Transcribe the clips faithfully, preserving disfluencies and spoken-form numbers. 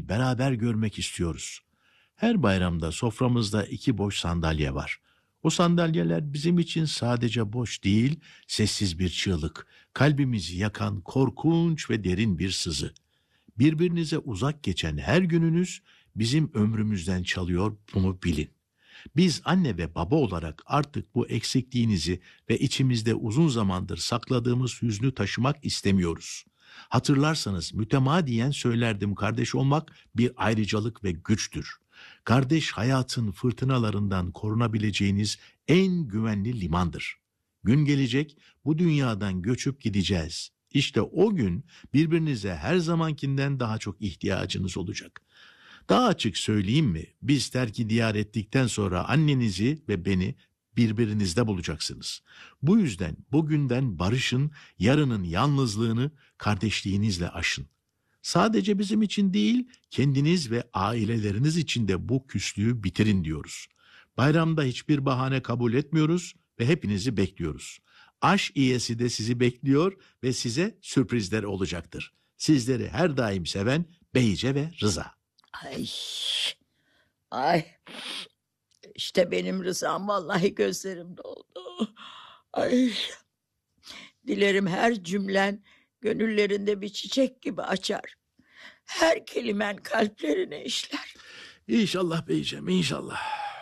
dünyayı beraber görmek istiyoruz. Her bayramda soframızda iki boş sandalye var. O sandalyeler bizim için sadece boş değil, sessiz bir çığlık, kalbimizi yakan korkunç ve derin bir sızı. Birbirinize uzak geçen her gününüz bizim ömrümüzden çalıyor, bunu bilin. Biz anne ve baba olarak artık bu eksikliğinizi ve içimizde uzun zamandır sakladığımız hüznü taşımak istemiyoruz. Hatırlarsanız mütemadiyen söylerdim, kardeş olmak bir ayrıcalık ve güçtür. Kardeş hayatın fırtınalarından korunabileceğiniz en güvenli limandır. Gün gelecek, bu dünyadan göçüp gideceğiz. İşte o gün birbirinize her zamankinden daha çok ihtiyacınız olacak. Daha açık söyleyeyim mi? Biz terk-i diyar ettikten sonra annenizi ve beni birbirinizde bulacaksınız. Bu yüzden bugünden barışın, yarının yalnızlığını kardeşliğinizle aşın. Sadece bizim için değil, kendiniz ve aileleriniz için de bu küslüğü bitirin diyoruz. Bayramda hiçbir bahane kabul etmiyoruz ve hepinizi bekliyoruz. Aş iyesi de sizi bekliyor ve size sürprizler olacaktır. Sizleri her daim seven Beyce ve Rıza. Ay, ay, işte benim Rızam, vallahi gözlerim doldu. Ay, dilerim her cümlen gönüllerinde bir çiçek gibi açar. Her kelimen kalplerine işler. İnşallah beyciğim, inşallah.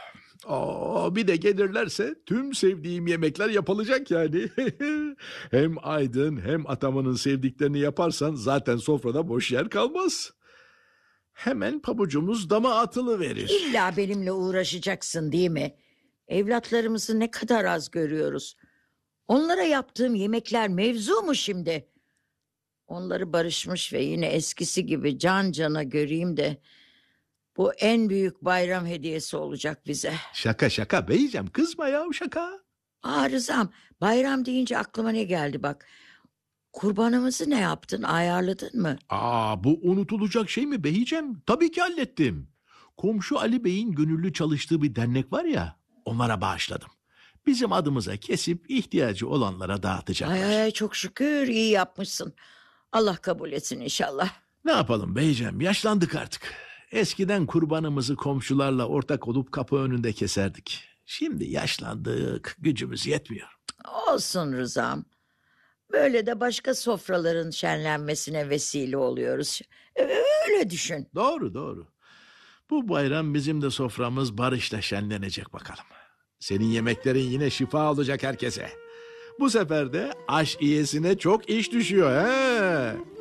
Aa, bir de gelirlerse tüm sevdiğim yemekler yapılacak yani. Hem Aydın hem Ataman'ın sevdiklerini yaparsan zaten sofrada boş yer kalmaz. Hemen pabucumuz dama atılıverir. İlla benimle uğraşacaksın değil mi? Evlatlarımızı ne kadar az görüyoruz. Onlara yaptığım yemekler mevzu mu şimdi? Onları barışmış ve yine eskisi gibi can cana göreyim de bu en büyük bayram hediyesi olacak bize. Şaka şaka beyciğim, kızma ya, şaka. Aa Rızam, bayram deyince aklıma ne geldi bak. Kurbanımızı ne yaptın, ayarladın mı? Aa, bu unutulacak şey mi beyciğim? Tabii ki hallettim. Komşu Ali Bey'in gönüllü çalıştığı bir dernek var ya, onlara bağışladım. Bizim adımıza kesip ihtiyacı olanlara dağıtacaklar. Ay, ay çok şükür, iyi yapmışsın. Allah kabul etsin inşallah. Ne yapalım beyciğim, yaşlandık artık. Eskiden kurbanımızı komşularla ortak olup kapı önünde keserdik. Şimdi yaşlandık, gücümüz yetmiyor. Olsun Rızam. Böyle de başka sofraların şenlenmesine vesile oluyoruz. Öyle düşün. Doğru doğru. Bu bayram bizim de soframız barışla şenlenecek bakalım. Senin yemeklerin yine şifa olacak herkese. Bu sefer de aş iyesine çok iş düşüyor he.